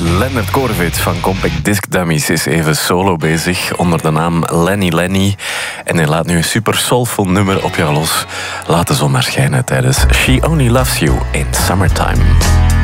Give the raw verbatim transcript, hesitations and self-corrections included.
Leonard Corvit van Compact Disc Dummies is even solo bezig onder de naam Lenny Lenny. En hij laat nu een super soulful nummer op jou los. Laat de zon maar schijnen tijdens She Only Loves You in Summertime.